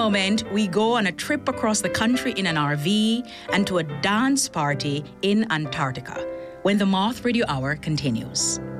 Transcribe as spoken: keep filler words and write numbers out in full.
moment, we go on a trip across the country in an R V and to a dance party in Antarctica when the Moth Radio Hour continues.